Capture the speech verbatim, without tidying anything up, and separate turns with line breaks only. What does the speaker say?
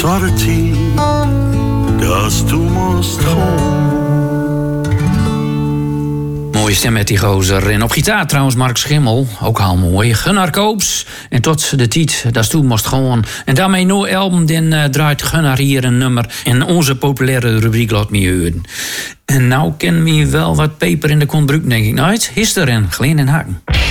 zwarte tijd, dat du moest gaan.
Mooie stem met die gozer. En op gitaar trouwens Mark Schimmel, ook al mooi. Gunnar Koops. En tot de tijd, dat toen moest gewoon. En daarmee no album, dan uh, draait Gunnar hier een nummer. En onze populaire rubriek laat me horen. En nou ken me wel wat peper in de konbruik, denk ik. Nou, het is er en Gleen en Haken.